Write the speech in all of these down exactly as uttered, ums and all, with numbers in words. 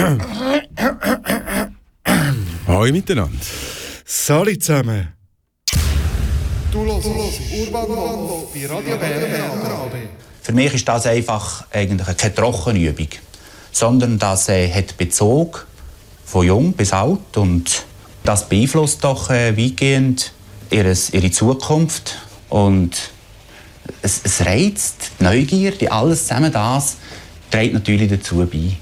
Hallo miteinander. Salut zusammen. Du hörst Urban Wolf bei Radio Bern. Für mich ist das einfach eigentlich keine Trockenübung, sondern das äh, hat Bezug von jung bis alt und das beeinflusst doch äh, weitgehend ihres, ihre Zukunft und es, es reizt, die Neugierde, alles zusammen das trägt natürlich dazu bei.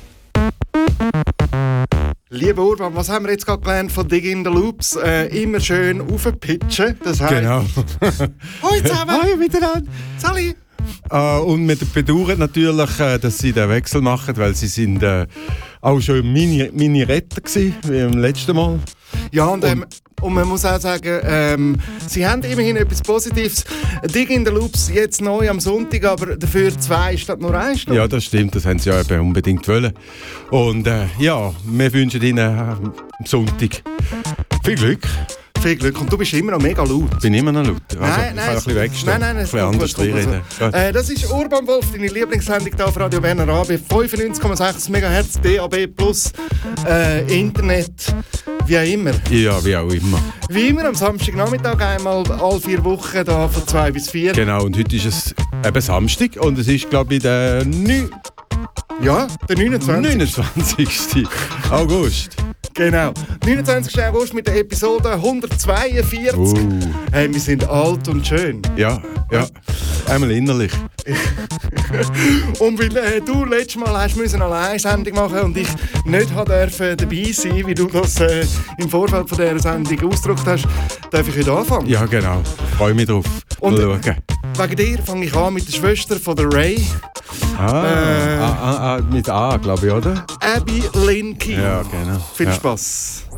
Lieber Urban, was haben wir jetzt gerade gelernt von Dig in the Loops? Äh, immer schön aufpitchen. Das heisst... Genau. Hoi zusammen! Hallo miteinander. Sali! Äh, und wir bedauern natürlich, äh, dass sie den Wechsel machen, weil sie sind äh, auch schon Mini, Mini Retter gewesen, wie im letzten Mal. Ja, und, ähm, und man muss auch sagen, ähm, sie haben immerhin etwas Positives. Dig in the Loops jetzt neu am Sonntag, aber dafür zwei statt nur eine Stunde. Ja, das stimmt, das haben sie ja eben unbedingt wollen. Und äh, ja, wir wünschen ihnen äh, am Sonntag viel Glück. Viel Glück. Und du bist immer noch mega laut. Ich bin immer noch laut. Also, Nein, ich nein, kann ein bisschen wegstehen. Nein, nein, nein, ein bisschen anders reden. also. äh, Das ist Urban Wolf, deine Lieblingssendung hier auf Radio Berner A B. fünfundneunzig Komma sechs Megahertz, D A B plus, äh, Internet, wie auch immer. Ja, wie auch immer. Wie immer am Samstagnachmittag einmal alle vier Wochen da von zwei bis vier. Genau, und heute ist es eben Samstag und es ist, glaube ich, der neun... Ja, der neunundzwanzigste neunundzwanzigsten August. Genau. neunundzwanzigsten August mit der Episode hundertzweiundvierzig. Uh. Hey, wir sind alt und schön. Ja, ja. Einmal innerlich. Und weil äh, du letztes Mal hast müssen alleine eine Sendung machen und ich nicht durfte dabei sein, wie du das äh, im Vorfeld von dieser Sendung ausgedrückt hast, darf ich heute anfangen. Ja, genau. Freue mich drauf. Und schauen. Wegen dir fange ich an mit der Schwester von der Ray. Ah, äh, ah, ah, ah, mit A, glaube ich, oder? Abby Lynn Key. Ja, genau. Viel ja. Spaß.